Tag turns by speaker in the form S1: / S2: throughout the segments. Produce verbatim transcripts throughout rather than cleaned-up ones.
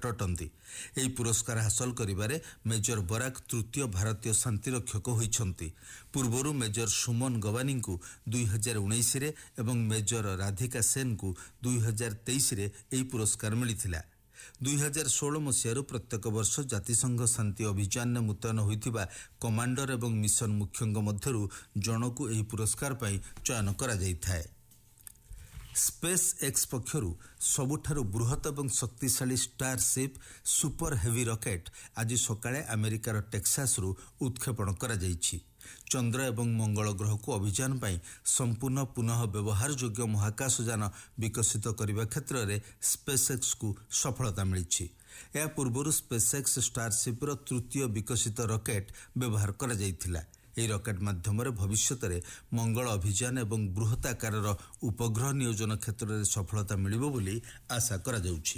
S1: ଅଟନ୍ତି। ଏହି ପୁରସ୍କାର ହାସଲ କରିବାରେ ମେଜର ବରାକ ତୃତୀୟ ଭାରତୀୟ ଶାନ୍ତିରକ୍ଷକ ହୋଇଛନ୍ତି। ପୂର୍ବରୁ ମେଜର ସୁମନ ଗବାନୀଙ୍କୁ ଦୁଇ ହଜାର ଉଣେଇଶରେ ଏବଂ ମେଜର ରାଧିକା ସେନଙ୍କୁ ଦୁଇ ହଜାର ତେଇଶରେ ଏହି ପୁରସ୍କାର ମିଳିଥିଲା। ଦୁଇ ହଜାର ଷୋହଳ ମସିହାରୁ ପ୍ରତ୍ୟେକ ବର୍ଷ ଜାତିସଂଘ ଶାନ୍ତି ଅଭିଯାନରେ ମୁତୟନ ହୋଇଥିବା କମାଣ୍ଡର ଏବଂ ମିଶନ ମୁଖ୍ୟଙ୍କ ମଧ୍ୟରୁ ଜଣକୁ ଏହି ପୁରସ୍କାର ପାଇଁ ଚୟନ କରାଯାଇଥାଏ। ସ୍ପେସ୍ ଏକ୍ସ ପକ୍ଷରୁ ସବୁଠାରୁ ବୃହତ ଏବଂ ଶକ୍ତିଶାଳୀ ଷ୍ଟାରସିପ୍ ସୁପର ହେଭି ରକେଟ୍ ଆଜି ସକାଳେ ଆମେରିକାର ଟେକ୍ସାସରୁ ଉତ୍କ୍ଷେପଣ କରାଯାଇଛି। ଚନ୍ଦ୍ର ଏବଂ ମଙ୍ଗଳ ଗ୍ରହକୁ ଅଭିଯାନ ପାଇଁ ସମ୍ପୂର୍ଣ୍ଣ ପୁନଃ ବ୍ୟବହାରଯୋଗ୍ୟ ମହାକାଶଯାନ ବିକଶିତ କରିବା କ୍ଷେତ୍ରରେ ସ୍ପେସ୍ଏକ୍ସକୁ ସଫଳତା ମିଳିଛି। ଏହା ପୂର୍ବରୁ ସ୍ପେସ୍ଏକ୍ସ ଷ୍ଟାରସିପ୍ର ତୃତୀୟ ବିକଶିତ ରକେଟ୍ ବ୍ୟବହାର କରାଯାଇଥିଲା। ଏହି ରକେଟ୍ ମାଧ୍ୟମରେ ଭବିଷ୍ୟତରେ ମଙ୍ଗଳ ଅଭିଯାନ ଏବଂ ବୃହତ ଆକାରର ଉପଗ୍ରହ ନିୟୋଜନ କ୍ଷେତ୍ରରେ ସଫଳତା ମିଳିବ ବୋଲି ଆଶା କରାଯାଉଛି।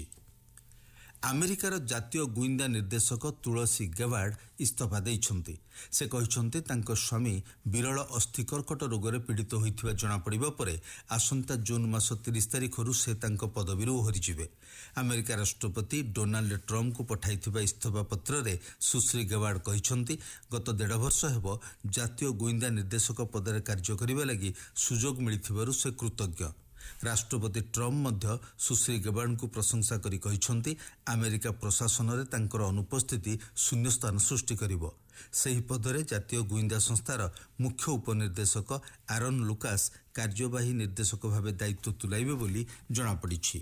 S1: ଆମେରିକାର ଜାତୀୟ ଗୁଇନ୍ଦା ନିର୍ଦ୍ଦେଶକ ତୁଳସୀ ଗେବାର୍ଡ ଇସ୍ତଫା ଦେଇଛନ୍ତି। ସେ କହିଛନ୍ତି ତାଙ୍କ ସ୍ୱାମୀ ବିରଳ ଅସ୍ଥି କର୍କଟ ରୋଗରେ ପୀଡ଼ିତ ହୋଇଥିବା ଜଣାପଡ଼ିବା ପରେ ଆସନ୍ତା ଜୁନ୍ ମାସ ତିରିଶ ତାରିଖରୁ ସେ ତାଙ୍କ ପଦବୀରୁ ଓହରିଯିବେ। ଆମେରିକା ରାଷ୍ଟ୍ରପତି ଡୋନାଲ୍ଡ ଟ୍ରମ୍ପଙ୍କୁ ପଠାଇଥିବା ଇସ୍ତଫା ପତ୍ରରେ ସୁଶ୍ରୀ ଗେବାର୍ଡ କହିଛନ୍ତି, ଗତ ଦେଢ଼ ବର୍ଷ ହେବ ଜାତୀୟ ଗୁଇନ୍ଦା ନିର୍ଦ୍ଦେଶକ ପଦରେ କାର୍ଯ୍ୟ କରିବା ଲାଗି ସୁଯୋଗ ମିଳିଥିବାରୁ ସେ କୃତଜ୍ଞ। ରାଷ୍ଟ୍ରପତି ଟ୍ରମ୍ପ ମଧ୍ୟ ସୁଶ୍ରୀ ଗେବାର୍ଡଙ୍କୁ ପ୍ରଶଂସା କରି କହିଛନ୍ତି, ଆମେରିକା ପ୍ରଶାସନରେ ତାଙ୍କର ଅନୁପସ୍ଥିତି ଶୂନ୍ୟସ୍ଥାନ ସୃଷ୍ଟି କରିବ। ସେହି ପଦରେ ଜାତୀୟ ଗୁଇନ୍ଦା ସଂସ୍ଥାର ମୁଖ୍ୟ ଉପନିର୍ଦ୍ଦେଶକ ଆରନ୍ ଲୁକାସ୍ କାର୍ଯ୍ୟବାହୀ ନିର୍ଦ୍ଦେଶକ ଭାବେ ଦାୟିତ୍ୱ ତୁଲାଇବେ ବୋଲି ଜଣାପଡ଼ିଛି।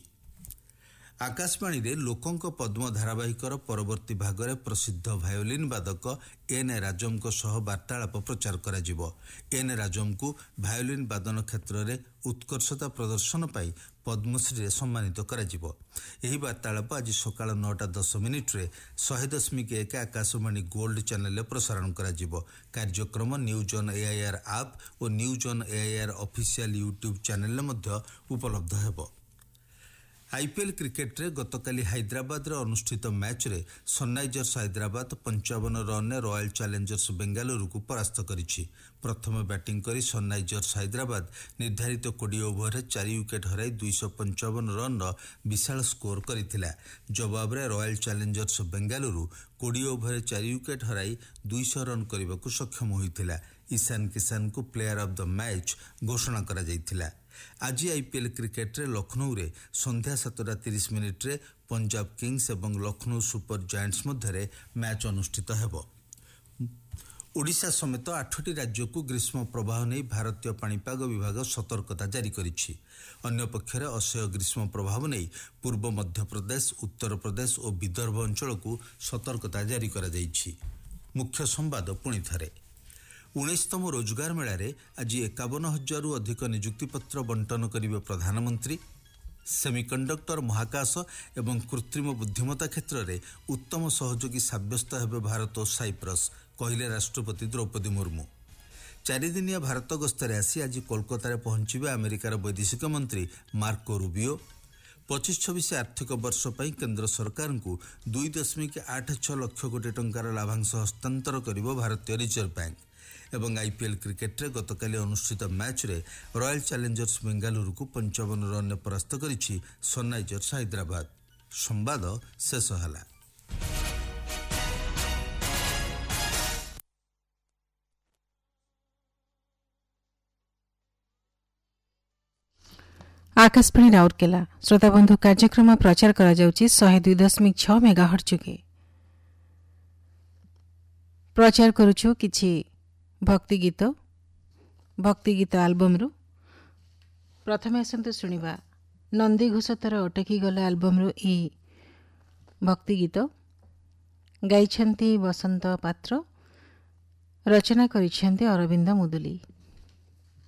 S1: ଆକାଶବାଣୀରେ ଲୋକଙ୍କ ପଦ୍ମ ଧାରାବାହିକର ପରବର୍ତ୍ତୀ ଭାଗରେ ପ୍ରସିଦ୍ଧ ଭାୟୋଲିନ୍ ବାଦକ ଏନ୍ ରାଜମଙ୍କ ସହ ବାର୍ତ୍ତାଳାପ ପ୍ରଚାର କରାଯିବ। ଏନ୍ ରାଜମଙ୍କୁ ଭାୟୋଲିନ୍ ବାଦନ କ୍ଷେତ୍ରରେ ଉତ୍କର୍ଷତା ପ୍ରଦର୍ଶନ ପାଇଁ ପଦ୍ମଶ୍ରୀରେ ସମ୍ମାନିତ କରାଯିବ। ଏହି ବାର୍ତ୍ତାଳାପ ଆଜି ସକାଳ ନଅଟା ଦଶ ମିନିଟ୍ରେ ଶହେ ଦଶମିକ ଏକ ଆକାଶବାଣୀ ଗୋଲ୍ଡ ଚ୍ୟାନେଲରେ ପ୍ରସାରଣ କରାଯିବ। କାର୍ଯ୍ୟକ୍ରମ news on AIR app O news on AIR official YouTube ଚ୍ୟାନେଲରେ ମଧ୍ୟ ଉପଲବ୍ଧ ହେବ। ଆଇପିଏଲ୍ କ୍ରିକେଟରେ ଗତକାଲି ହାଇଦ୍ରାବାଦରେ ଅନୁଷ୍ଠିତ ମ୍ୟାଚ୍ରେ ସନ୍ରାଇଜର୍ସ ହାଇଦ୍ରାବାଦ ପଞ୍ଚାବନ ରନ୍ରେ ରୟାଲ ଚ୍ୟାଲେଞ୍ଜର୍ସ ବେଙ୍ଗାଲୁରୁକୁ ପରାସ୍ତ କରିଛି। ପ୍ରଥମେ ବ୍ୟାଟିଂ କରି ସନ୍ରାଇଜର୍ସ ହାଇଦ୍ରାବାଦ ନିର୍ଦ୍ଧାରିତ କୋଡ଼ିଏ ଓଭରରେ ଚାରି ୱିକେଟ୍ ହରାଇ ଦୁଇଶହ ପଞ୍ଚାବନ ରନ୍ର ବିଶାଳ ସ୍କୋର କରିଥିଲା। ଜବାବରେ ରୟାଲ ଚ୍ୟାଲେଞ୍ଜର୍ସ ବେଙ୍ଗାଲୁରୁ କୋଡ଼ିଏ ଓଭରରେ ଚାରି ୱିକେଟ୍ ହରାଇ ଦୁଇଶହ ରନ୍ କରିବାକୁ ସକ୍ଷମ ହୋଇଥିଲା। Ishan କିଶାନଙ୍କୁ player of the match ଘୋଷଣା କରାଯାଇଥିଲା। ଆଜି ଆଇପିଏଲ୍ କ୍ରିକେଟରେ ଲକ୍ଷ୍ନୌରେ ସନ୍ଧ୍ୟା ସାତଟା ତିରିଶ ମିନିଟ୍ରେ ପଞ୍ଜାବ କିଙ୍ଗସ୍ ଏବଂ ଲକ୍ଷ୍ନୌ ସୁପର ଜାଏଣ୍ଟସ୍ ମଧ୍ୟରେ ମ୍ୟାଚ୍ ଅନୁଷ୍ଠିତ ହେବ। ଓଡ଼ିଶା ସମେତ ଆଠଟି ରାଜ୍ୟକୁ ଗ୍ରୀଷ୍ମ ପ୍ରବାହ ନେଇ ଭାରତୀୟ ପାଣିପାଗ ବିଭାଗ ସତର୍କତା ଜାରି କରିଛି। ଅନ୍ୟପକ୍ଷରେ ଅସହ୍ୟ ଗ୍ରୀଷ୍ମ ପ୍ରଭାବ ନେଇ ପୂର୍ବ ମଧ୍ୟପ୍ରଦେଶ, ଉତ୍ତରପ୍ରଦେଶ ଓ ବିଦର୍ଭ ଅଞ୍ଚଳକୁ ସତର୍କତା ଜାରି କରାଯାଇଛି। ମୁଖ୍ୟ ସମ୍ବାଦ ପୁଣିଥରେ। ଉଣେଇଶତମ ରୋଜଗାର ମେଳାରେ ଆଜି ଏକାବନ ହଜାରରୁ ଅଧିକ ନିଯୁକ୍ତିପତ୍ର ବଣ୍ଟନ କରିବେ ପ୍ରଧାନମନ୍ତ୍ରୀ। ସେମିକଣ୍ଡକ୍ଟର, ମହାକାଶ ଏବଂ କୃତ୍ରିମ ବୁଦ୍ଧିମତ୍ତା କ୍ଷେତ୍ରରେ ଉତ୍ତମ ସହଯୋଗୀ ସାବ୍ୟସ୍ତ ହେବେ ଭାରତ ଓ ସାଇପ୍ରସ୍, କହିଲେ ରାଷ୍ଟ୍ରପତି ଦ୍ରୌପଦୀ ମୁର୍ମୁ। ଚାରିଦିନିଆ ଭାରତ ଗସ୍ତରେ ଆସି ଆଜି କୋଲକାତାରେ ପହଞ୍ଚିବେ ଆମେରିକାର ବୈଦେଶିକ ମନ୍ତ୍ରୀ ମାର୍କୋ ରୁବିଓ। ପଚିଶ ଛବିଶ ଆର୍ଥିକ ବର୍ଷ ପାଇଁ କେନ୍ଦ୍ର ସରକାରଙ୍କୁ ଦୁଇ ଦଶମିକ ଆଠ ଛଅ ଲକ୍ଷ କୋଟି ଟଙ୍କାର ଲାଭାଂଶ ହସ୍ତାନ୍ତର କରିବ ଭାରତୀୟ ରିଜର୍ଭ ବ୍ୟାଙ୍କ। ଏବଂ ଆଇପିଏଲ୍ କ୍ରିକେଟରେ ଗତକାଲି ଅନୁଷ୍ଠିତ ମ୍ୟାଚ୍ରେ ରୟାଲ ଚ୍ୟାଲେଞ୍ଜର୍ସ ବେଙ୍ଗାଲୁରୁକୁ ପଞ୍ଚାବନ ରନ୍ରେ ପରାସ୍ତ କରିଛି ସନ୍ରାଇଜର୍ସ ହାଇଦ୍ରାବାଦ। ସମ୍ବାଦ ଶେଷ ହେଲା।
S2: आकाशवाणी राउरकेला श्रोताबंधु कार्यक्रम प्रचार कराଯାଉଛି ଶହେ ଦୁଇ ଦଶମିକ ଛଅ ମେଗାହର୍ଟ୍ଜ ଯୋଗେ। प्रचार करुछु किछि भक्ति गीत भक्ति गीत आल्बमरू। प्रथमे आसंतु शुणिबा नंदी घोषतर अटकी गला आल्बमरू ए भक्ति गीत। गाइछन्ति बसंत पात्र, रचना करिछन्ति अरविंद मुदुली।